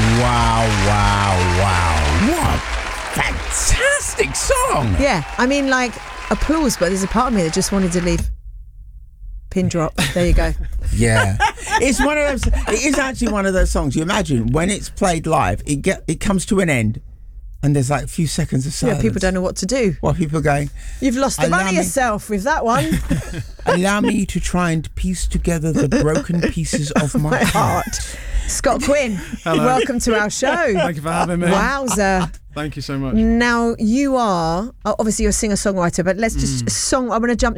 Wow. What a fantastic song. Yeah, I mean, like, applause, but there's a part of me that just wanted to leave. Pin drop. There you go. Yeah. It's one of those. It is actually one of those songs. You imagine when it's played live, it comes to an end, and there's like a few seconds of silence. Yeah, people don't know what to do. What people are going? You've lost the run of yourself with that one. Allow me to try and piece together the broken pieces of my heart. Scott Quinn, welcome to our show. Thank you for having me. Wowza. Thank you so much. Now, you are, obviously you're a singer-songwriter, but let's just I want to jump